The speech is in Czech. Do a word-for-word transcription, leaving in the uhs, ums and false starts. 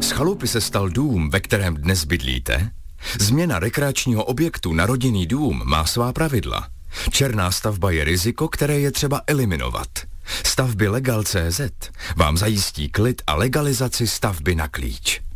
Z chalupy se stal dům, ve kterém dnes bydlíte? Změna rekreačního objektu na rodinný dům má svá pravidla. Černá stavba je riziko, které je třeba eliminovat. Stavby Legal tečka cé zet vám zajistí klid a legalizaci stavby na klíč.